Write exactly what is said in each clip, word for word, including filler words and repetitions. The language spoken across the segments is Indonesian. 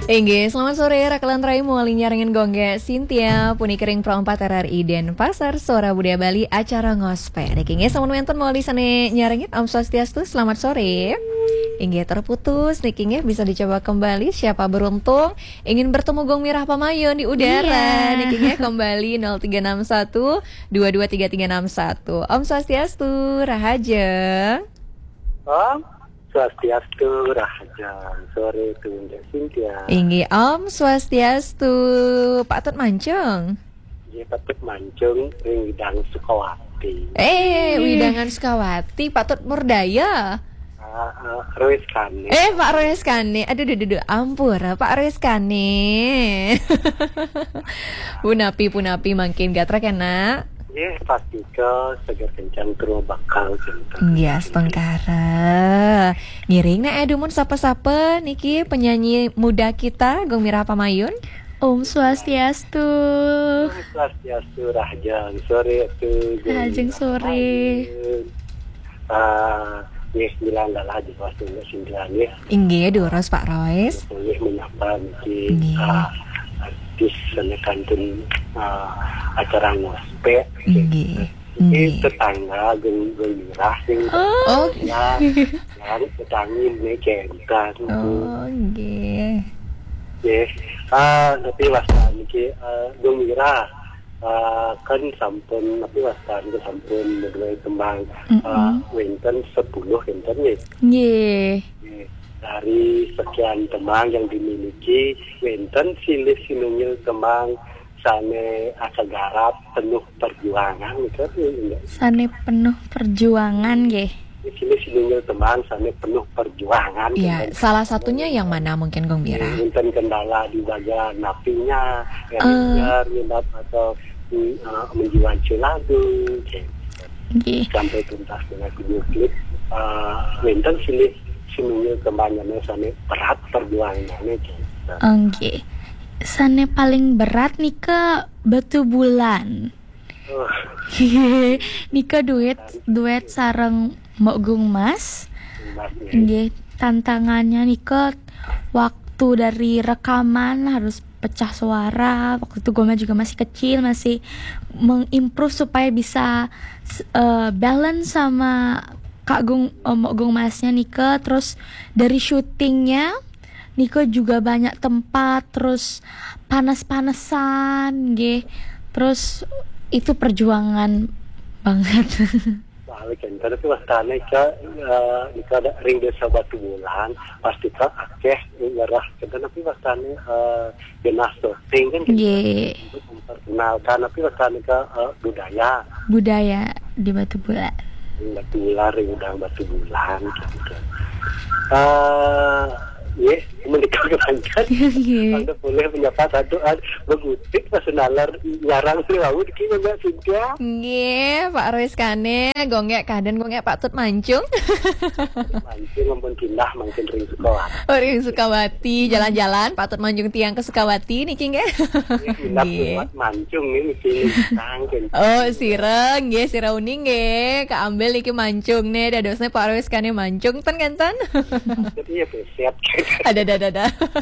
Engge, selamat sore. Rakalan Rai muali nyaringin gongge Cynthia puni kering Proempat R R I Den Pasar Sora Budaya Bali acara ngospek. Engge sama nonton muali sane nyaringin Om Swastiastu. Selamat sore. Engge terputus, Nikingnya bisa dicoba kembali. Siapa beruntung ingin bertemu Gong Mirah Pamayon di udara? Yeah. Nikingnya kembali nol tiga enam satu dua dua tiga tiga enam satu. Om Swastiastu, Rahaja. Om Swastiastu, Rahaja. Sore Tunda Cynthia. Inggi Om Swastiastu, Pak Tut Mancung. Iya, Pak Tut Mancung, Widang Sukawati. Eh, Widangan Sukawati, Pak Tut Murdaya. Uh, uh, Rois Kane. Eh, Pak Rois Kane. Aduh, aduh, aduh, ampura, Pak Rois Kane. Punapi, punapi makin gatra kena. Iya, pasti ke segar kencang terus bakal kencang. Iya, setengkara. Ngiring na edumun sapa-sapa niki penyanyi muda kita Gong Mirah Pamayon. Om Swastiastu. Om Swastiastu, Rahjang sore tu. Rahjang sore. Ah, yes, bilang dah lah di waktu nak sindiran ya. Ingge duros Pak Rois. Boleh menyapa niki. Ah, artis senekantun uh, acara ngospek. Ingge. Ini tetangga Gong Mirah sing Oh, ya, ya tetangin nih kenta. Oh, ingge. Yes, ah tapi wasta niki Gong Mirah kan sampun tapi wasta niki sampun mulai kembang wenten sepuluh wenten ya. Nggih. Dari sekian tembang yang dimiliki wenten silih sinungil tembang sane asa garap penuh perjuangan gitu ya. Sane penuh perjuangan nggih. Silih sinungil tembang sane penuh perjuangan. Iya, salah satunya yang mana mungkin Gong Mirah? Wenten kendala di bagian napinya, ya uh. atau uh, menjiwai lagu nggih. Sampai tuntas dengan video klip uh, wenten silih sinungil tembangnya sane berat perjuangannya gitu. Nggih. Sane paling berat nih ke Batu Bulan. Oh. Nika duet duet sareng Mok Gung Mas. Nggih, tantangannya nika waktu dari rekaman harus pecah suara. Waktu itu Goma juga masih kecil, masih mengimprove supaya bisa uh, balance sama Kak Gung uh, Mok Gung Masnya nika. Terus dari syutingnya Niko juga banyak tempat, terus panas-panasan, nggih. Terus itu perjuangan banget. Balik kan, tapi wastane ka Niko ada ring desa Batu Bulan, pasti ka Aceh ngarah kan tapi wastane genas syuting kan nggih. Memperkenalkan tapi wastane ka budaya. Budaya di Batu Bulan. Batu Bulan, ring udang Batu Bulan gitu. Eh ya, menikah kelancar. Anda boleh menyapa satu begutik personaler nyarang selalu di kini enggak Cynthia. Nggih, Pak Rois Kane, gonggek kaden gonggek Pak Tut Mancung. Mancung mampun pindah makin ring Sukawati. Oh, ring Sukawati, jalan-jalan Pak Tut Mancung tiang ke Sukawati niki nggih. Pindah Mancung ini sini tangken. Oh, sireng nggih, sirauning nggih, kaambil iki Mancung nih, dadosnya Pak Rois Kane Mancung ten kanten. Jadi ya siap. Ada ada ada.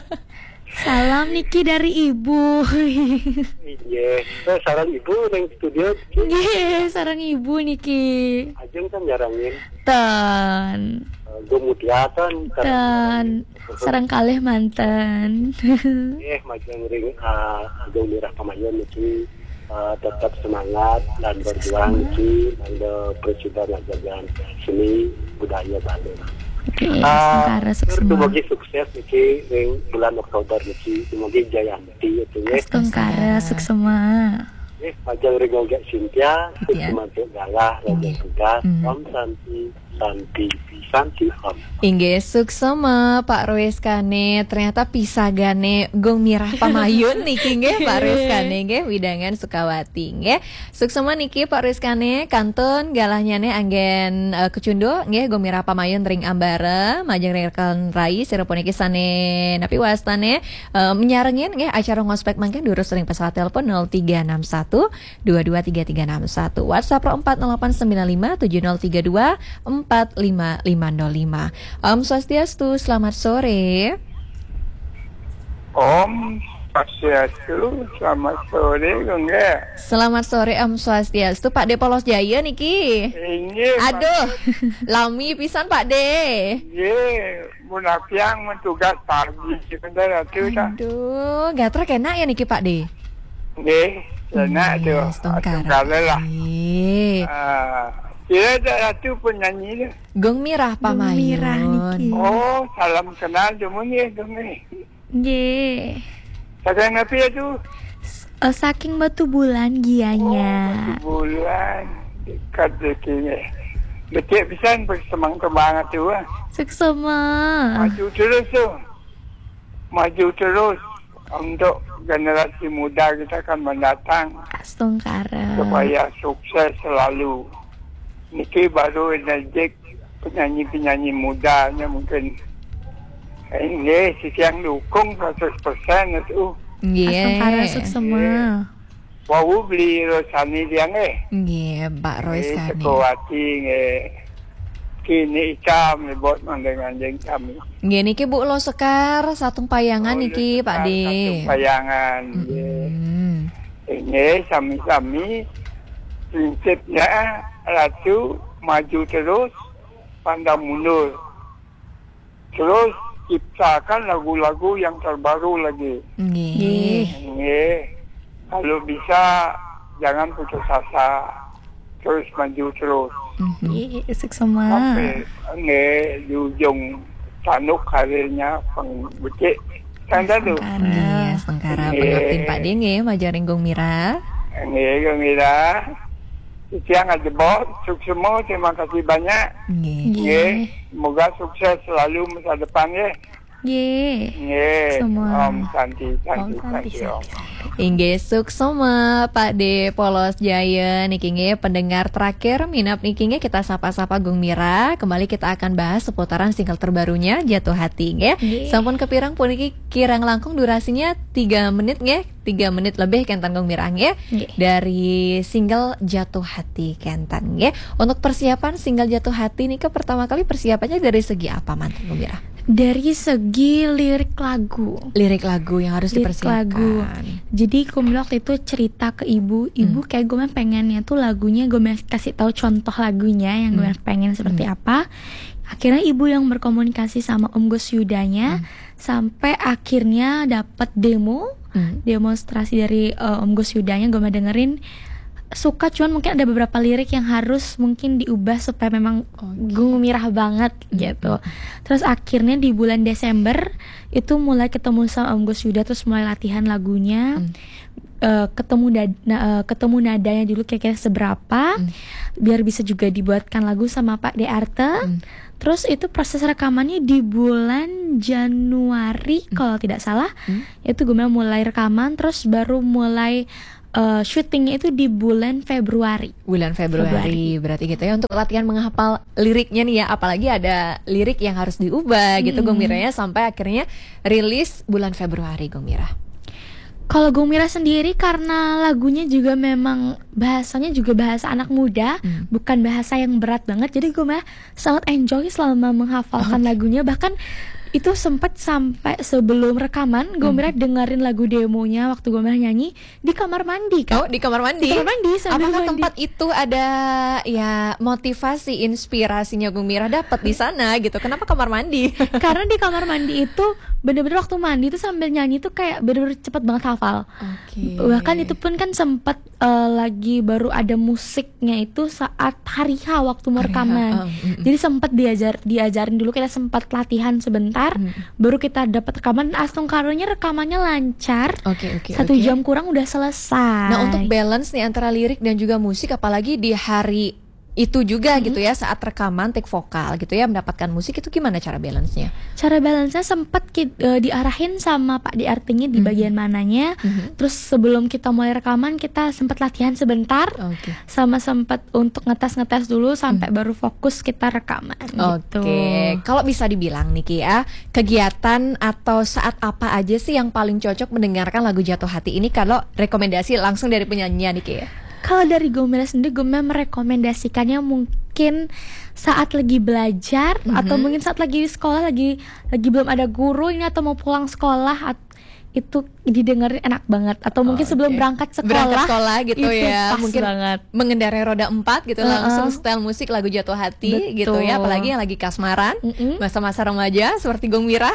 Salam Niki dari ibu. Iya, eh, sarang ibu nang studio. Nggih, sarang ibu Niki. Ajeng kan jarangin. Tan. Uh, Gomudia kan. Tan. Sarang kalih manten. Eh, majang ring uh, Gong Mirah Pamayon niki uh, tetap semangat dan berjuang niki nang presiden ajaran seni budaya Bali. Oke, sementara semoga sukses niki ring bulan Oktober niki semoga jayanti itu ya. Sementara sukses semua. Eh, pajang ring gak Cynthia, semangat galah dan tugas Om Santi Santi Santi Om. Ingge suksema Pak Rois Kane, ternyata pisagane Gong Mirah Pamayon niki nggih Pak Rois Kane nggih Widangan Sukawati nggih. Suksema niki Pak Rois Kane kanton galahnyane anggen uh, kecundo nggih Gong Mirah Pamayon ring ambara majeng rekan rai sirepon iki sane napi wastane uh, menyarengin nggih acara ngospek mangke durus ring pesawat telepon nol tiga enam satu dua dua tiga tiga enam satu WhatsApp empat nol delapan sembilan lima tujuh nol tiga dua empat lima lima nol lima. Om Swastiastu, selamat sore. Om Swastiastu, selamat sore Gongga. Selamat sore Om Swastiastu, Pak De Polos Jaya niki. Ini Aduh, lami pisan Pak De. Ye, munafiang mentugas pagi sebentar tu tak. Aduh, gatrek enak ya niki Pak De. Nggih, enak tu. Tungkara lah. Iya. Ah, kira ada tu penyanyi dia. Gong Mirah Pamayun. Mirah niki. Oh, salam kenal cuma ni Gongga. Nggih. Sekarang apa ya tu? Eh, saking batu bulan gianya. Oh, bulan dekat dekinya. Betul pisan bersemang semangat tu ah. Suksema. Maju terus tu. Maju terus untuk generasi muda kita akan mendatang Astungkara. supaya sukses selalu. Niki baru energik penyanyi-penyanyi mudanya mungkin. Ini sisi yang dukung seratus persen itu. Astungkara Nggih. suksema. Wau beli Rosani dia nge. Nggih, Mbak Roy Eh, sekali. Sekowati nge. Kini icam buat dengan jeng kami. Nggih niki Bu Lo Sekar satung payangan Oh, niki lu Pak sekarang De. satu bayangan. Hmm. Ini sami-sami prinsipnya ratu maju terus, pandang mundur. Terus ciptakan lagu-lagu yang terbaru lagi. Nggih. Ini kalau bisa jangan putus asa, terus maju terus. Mhm. Nggih, suksema. Sampai ini di ujung tanuk karirnya pengbecik. Tanda tu. Nggih, Astungkara pengertiin Pak De nggih majaring Gong Mirah. Ini gembira. Siang aja bos, sukses semua. Terima kasih banyak. Nggih. Nggih, semoga sukses selalu masa depan ya. Nggih. Nggih. Semua. Om Santi, Santi, Om Santi, Santi, Om. Inggih suksema Pak De Polos Jaya niki nggih pendengar terakhir minap niki nggih kita sapa-sapa Gong Mirah. Kembali kita akan bahas seputaran single terbarunya Jatuh Hati nggih. Nggih. Sampun kepirang puniki kirang langkung durasinya tiga menit nggih. tiga menit lebih kentan Gong Mirah nggih. Nggih. Dari single Jatuh Hati kentan nggih. Untuk persiapan single Jatuh Hati niki pertama kali persiapannya dari segi apa mantan Gong Mirah? Dari segi lirik lagu. Lirik lagu yang harus Lirik dipersiapkan. lagu. Jadi gue waktu itu cerita ke ibu, ibu Hmm. kayak gue pengennya tuh lagunya gue kasih tahu contoh lagunya yang gue Hmm. pengen seperti Hmm. apa. Akhirnya ibu yang berkomunikasi sama Om Gus Yudanya sampai akhirnya dapat demo, Hmm. demonstrasi dari uh, Om Gus Yudanya. Gue dengerin suka, cuman mungkin ada beberapa lirik yang harus mungkin diubah supaya memang gue mirah banget gitu. Terus akhirnya di bulan Desember itu mulai ketemu sama Om Gus Yuda, terus mulai latihan lagunya. Hmm. Uh, ketemu dad- na- uh, ketemu nadanya dulu kira-kira seberapa, Hmm. biar bisa juga dibuatkan lagu sama Pak De Arte. Hmm. Terus itu proses rekamannya di bulan Januari kalau tidak salah. Hmm. Itu gue mulai rekaman, terus baru mulai uh, syutingnya itu di bulan Februari. Bulan Februari, Februari. berarti gitu ya untuk latihan menghafal liriknya nih ya, apalagi ada lirik yang harus diubah gitu Mm-mm. Gong Mirahnya sampai akhirnya rilis bulan Februari Gong Mirah. Kalau Gong Mirah sendiri karena lagunya juga memang bahasanya juga bahasa anak muda, Hmm. bukan bahasa yang berat banget. Jadi Gong Mirah sangat enjoy selama menghafalkan lagunya. Bahkan itu sempat sampai sebelum rekaman Gong Mirah dengerin lagu demonya waktu Gong Mirah nyanyi di kamar mandi Oh, kan. di kamar mandi. Di kamar mandi sambil Apakah mandi. tempat itu ada ya motivasi, inspirasinya Gong Mirah dapat di sana gitu? Kenapa kamar mandi? Karena di kamar mandi itu bener-bener waktu mandi tuh sambil nyanyi tuh kayak bener-bener cepet banget hafal. Oke. Bahkan itu pun kan sempat eh, lagi baru ada musiknya itu saat hari H waktu mau Hari H, rekaman. oh, mm-mm. Jadi sempat diajar diajarin dulu, kita sempat latihan sebentar, Mm. baru kita dapat rekaman. Astungkaranya rekamannya lancar. Oke, oke, Satu oke. jam kurang udah selesai. Nah, untuk balance nih antara lirik dan juga musik, apalagi di hari itu juga gitu ya, saat rekaman take vokal gitu ya, mendapatkan musik itu gimana cara balance-nya? cara balance-nya sempat ki- eh, diarahin sama Pak Di artinya di Mhm. bagian mananya. Mhm. Terus sebelum kita mulai rekaman kita sempat latihan sebentar. Oke. Sama sempat untuk ngetes-ngetes dulu sampai baru fokus kita rekaman gitu. Oke, kalau bisa dibilang nih Ki ya, kegiatan atau saat apa aja sih yang paling cocok mendengarkan lagu Jatuh Hati ini kalau rekomendasi langsung dari penyanyinya nih Ki ya? Kalau dari Gomera sendiri, Gomera merekomendasikannya mungkin saat lagi belajar Mhm. atau mungkin saat lagi di sekolah, lagi lagi belum ada guru ini atau mau pulang sekolah. at- itu didengerin enak banget. Atau mungkin Oh, sebelum oke. berangkat sekolah, Berangkat sekolah gitu itu ya. pas Mungkin banget. mengendarai roda empat gitu, Uh-uh. langsung setel musik lagu Jatuh Hati gitu ya. Betul. Apalagi yang lagi kasmaran, Mm-mm. masa-masa remaja seperti Gong Mira.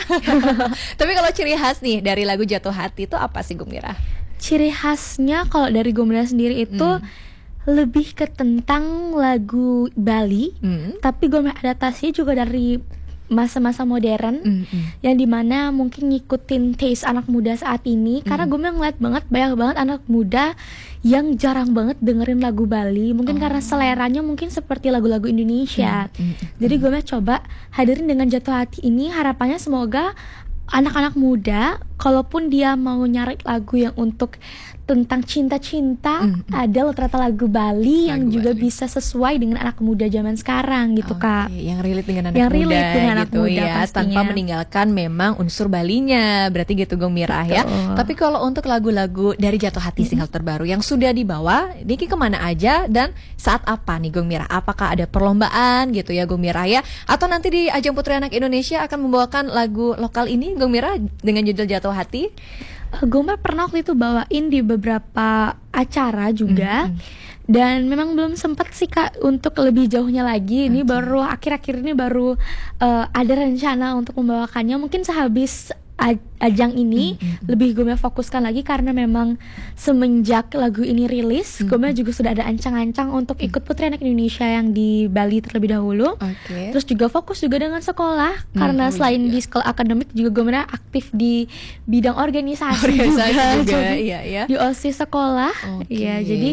Tapi kalau ciri khas nih dari lagu Jatuh Hati itu apa sih Gong Mira? Ciri khasnya kalau dari Gomira sendiri itu Hmm. lebih ke tentang lagu Bali, Hmm. tapi Gomira adaptasinya juga dari masa-masa modern, Hmm, hmm. yang dimana mungkin ngikutin taste anak muda saat ini. Karena gue ngeliat banget banyak banget anak muda yang jarang banget dengerin lagu Bali, mungkin karena seleranya mungkin seperti lagu-lagu Indonesia. Hmm, hmm, Jadi gue coba hadirin dengan Jatuh Hati ini, harapannya semoga anak-anak muda, kalaupun dia mau nyari lagu yang untuk tentang cinta-cinta, Mm, mm. ada loh ternyata lagu Bali yang Lagu juga Bali. bisa sesuai dengan anak muda zaman sekarang gitu, Oke, Kak. yang relate dengan anak Yang muda relate dengan anak gitu muda ya, pastinya. tanpa meninggalkan memang unsur Balinya. Berarti gitu Gong Mira ya. Betul. Tapi kalau untuk lagu-lagu dari Jatuh Hati single terbaru yang sudah dibawa, Niki kemana aja dan saat apa nih Gong Mira? Apakah ada perlombaan gitu ya Gong Mira ya? Atau nanti di Ajang Putri Anak Indonesia akan membawakan lagu lokal ini Gong Mira dengan judul Jatuh Hati? Uh, Gomar pernah waktu itu bawain di beberapa acara juga. Mm, Dan memang belum sempat sih Kak untuk lebih jauhnya lagi. Ini baru akhir-akhir ini baru uh, ada rencana untuk membawakannya. Mungkin sehabis aj- ajang ini lebih gue fokuskan lagi, karena memang semenjak lagu ini rilis, gue juga sudah ada ancang-ancang untuk ikut Putri Anak Indonesia yang di Bali terlebih dahulu. Oke. Terus juga fokus juga dengan sekolah, karena oh selain iya. di sekolah akademik juga gue aktif di bidang organisasi, Organisasi juga, Jadi, iya, iya. di OSIS sekolah. Oke. Iya, jadi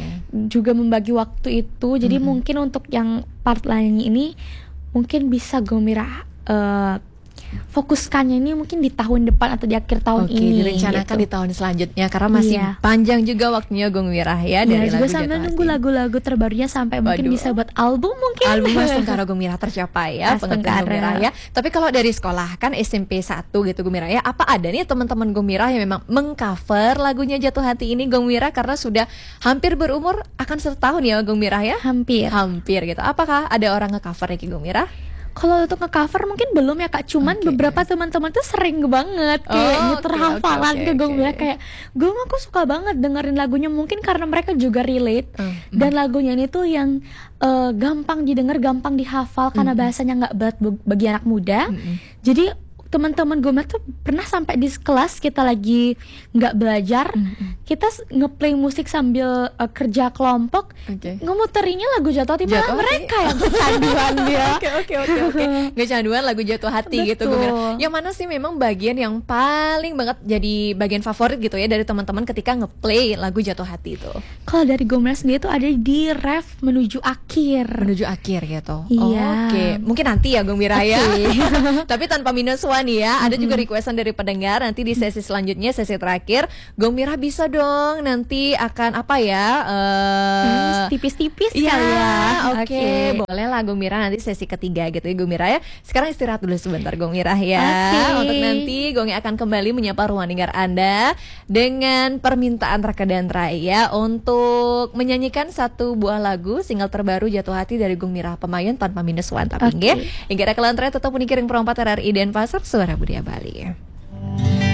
juga membagi waktu itu. Jadi mungkin untuk yang part lainnya ini mungkin bisa Gomira uh, fokuskannya ini mungkin di tahun depan atau di akhir tahun Oke, ini. direncanakan gitu. di tahun selanjutnya karena masih Iya. panjang juga waktunya Gong Mira ya dari Ya, juga lagu sambil Jatuh nunggu Hati. lagu-lagu terbarunya sampai mungkin Waduh. bisa buat album mungkin. Album Mas Tengkara Gong Mira tercapai ya, pengertian Astengkara. Gong Mira ya. Tapi kalau dari sekolah kan S M P satu gitu Gong Mira ya, apa ada nih teman-teman Gong Mira yang memang mengcover lagunya Jatuh Hati ini Gong Mira karena sudah hampir berumur akan satu tahun ya Gong Mira ya? Hampir. Hampir gitu. Apakah ada orang nge-cover Ki Gong Mira? Kalau untuk nge-cover mungkin belum ya Kak, cuman Oke. beberapa teman-teman tuh sering banget Oh, kayak oke, nyeter oke, hafalan oke, ke gue oke. bilang kayak gue aku suka banget dengerin lagunya, mungkin karena mereka juga relate. Hmm, Dan lagunya ini tuh yang eh, gampang didengar, gampang dihafal karena bahasanya nggak berat bu- bagi anak muda. Jadi teman-teman gue tuh pernah sampai di kelas kita lagi nggak belajar, kita s- ngeplay musik sambil eh, kerja kelompok, Oke. ngemuterinnya lagu Jatuh Hati, malah Jatuh Hati. mereka yang kecanduan dia. Oke oke oke oke. Nggak canduan lagu Jatuh Hati gitu Gong Mira. Betul. Yang mana sih memang bagian yang paling banget jadi bagian favorit gitu ya dari teman-teman ketika ngeplay lagu Jatuh Hati itu Kalau dari Gomera sendiri tuh ada di ref menuju akhir. menuju akhir gitu. Iya. Oke, mungkin nanti ya Gong Mira ya. Tapi tanpa minus one nih ya. Ada juga requestan dari pendengar nanti di sesi selanjutnya, sesi terakhir Gong Mira bisa dong nanti akan apa ya? eh Hmm, tipis-tipis Iya, kali ya. oke. Boleh lah Gong Mira nanti sesi ketiga gitu ya Gong Mira ya. Sekarang istirahat dulu sebentar Gong Mira ya. Oke. Untuk nanti Gong akan kembali menyapa ruang dengar Anda dengan permintaan Raka dan Raya untuk menyanyikan satu buah lagu single terbaru Jatuh Hati dari Gong Mira Pemayan tanpa minus one tapi Oke. nggih. Hingga kelantre tetap unikiring perompat R R I dan Pasar Suara Budaya Bali.